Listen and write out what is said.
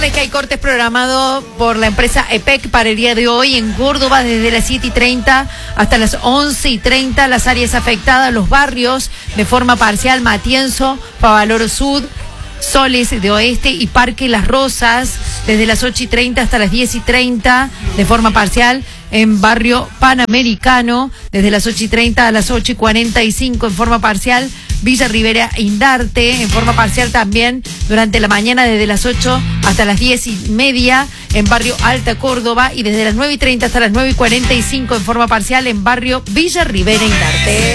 Es que hay cortes programados por la empresa EPEC para el día de hoy en Córdoba desde las 7:30 hasta las 11:30. Las áreas afectadas, los barrios de forma parcial: Matienzo, Favaloro Sud, Soles de Oeste y Parque Las Rosas, desde las 8:30 hasta las 10:30 de forma parcial. En barrio Panamericano, desde las 8:30 a las 8:45 en forma parcial. Villa Rivera Indarte, en forma parcial también durante la mañana desde las 8 hasta las 10:30 en barrio Alta Córdoba, y desde las 9:30 hasta las 9:45 en forma parcial en barrio Villa Rivera Indarte.